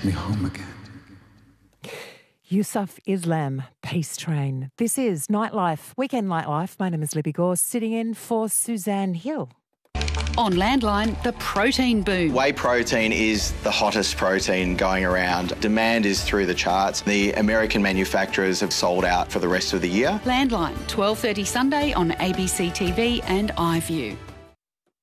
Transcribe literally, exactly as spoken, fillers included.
me home again. Yusuf Islam, Peace Train. This is Nightlife, Weekend Nightlife. My name is Libby Gore, sitting in for Suzanne Hill. On Landline, the protein boom. Whey protein is the hottest protein going around. Demand is through the charts. The American manufacturers have sold out for the rest of the year. Landline, twelve thirty Sunday on A B C T V and iView.